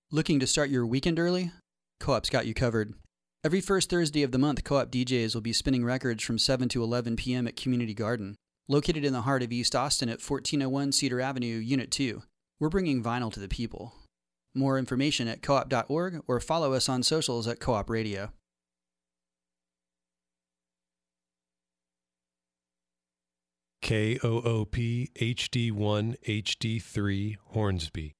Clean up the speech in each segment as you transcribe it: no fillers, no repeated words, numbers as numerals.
Looking to start your weekend early? Co-op's got you covered. Every first Thursday of the month, Co-op DJs will be spinning records from 7 to 11 p.m. at Community Garden, located in the heart of East Austin at 1401 Cedar Avenue, Unit 2. We're bringing vinyl to the people. More information at coop.org or follow us on socials at Co-op Radio. KOOP HD1 HD3 Hornsby.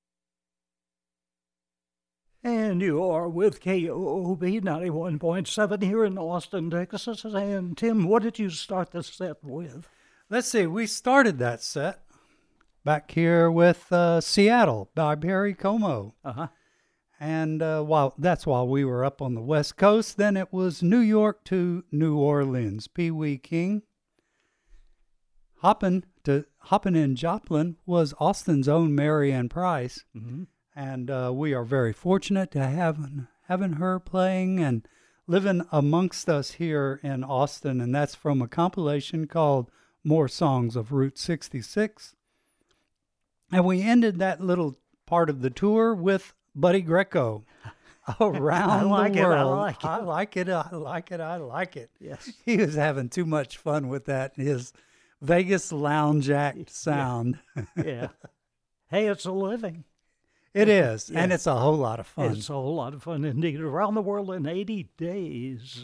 And you are with KOOP 91.7 here in Austin, Texas. And Tim, what did you start the set with? Let's see, we started that set back here with Seattle by Perry Como. Uh-huh. And while we were up on the West Coast, then it was New York to New Orleans. Pee Wee King. Hoppin' in Joplin was Austin's own Marianne Price. Mm-hmm. And we are very fortunate to having her playing and living amongst us here in Austin. And that's from a compilation called More Songs of Route 66. And we ended that little part of the tour with Buddy Greco. Around the world. I like it. Yes. He was having too much fun with that, his Vegas lounge act sound. Yeah. Hey, it's a living. It is, Yeah. and it's a whole lot of fun. It's a whole lot of fun indeed. Around the world in 80 days.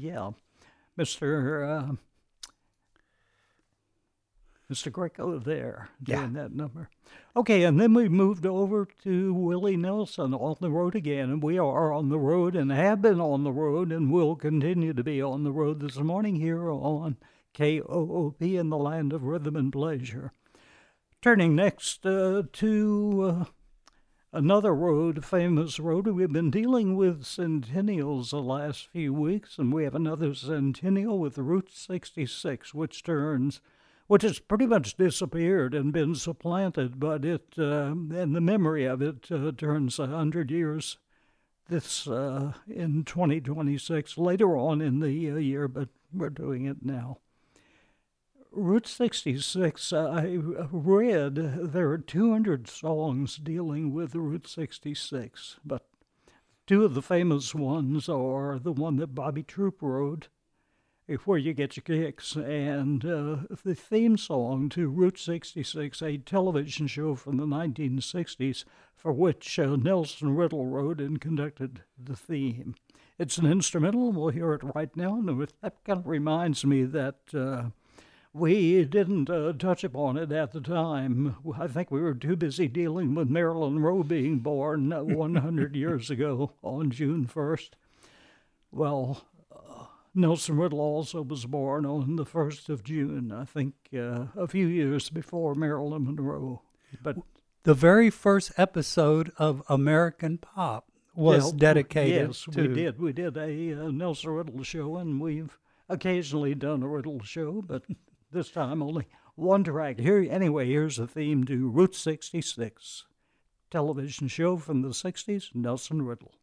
Mr. Greco there doing that number. Okay, and then we moved over to Willie Nelson on the road again, and we are on the road and have been on the road and will continue to be on the road this morning here on KOOP in the land of rhythm and pleasure. Turning next to another road, a famous road. We've been dealing with centennials the last few weeks, and we have another centennial with Route 66, which has pretty much disappeared and been supplanted, but and the memory of it turns 100 years this in 2026, later on in the year, but we're doing it now. Route 66, I read there are 200 songs dealing with Route 66, but two of the famous ones are the one that Bobby Troop wrote, Where You Get Your Kicks, and the theme song to Route 66, a television show from the 1960s for which Nelson Riddle wrote and conducted the theme. It's an instrumental, we'll hear it right now, and that kind of reminds me that we didn't touch upon it at the time. I think we were too busy dealing with Marilyn Monroe being born 100 years ago on June 1st. Well, Nelson Riddle also was born on the 1st of June, I think a few years before Marilyn Monroe. But the very first episode of American Pop was dedicated to... Yes, we did a Nelson Riddle show, and we've occasionally done a Riddle show, but this time only one track. Here's the theme to Route 66, television show from the 60s, Nelson Riddle.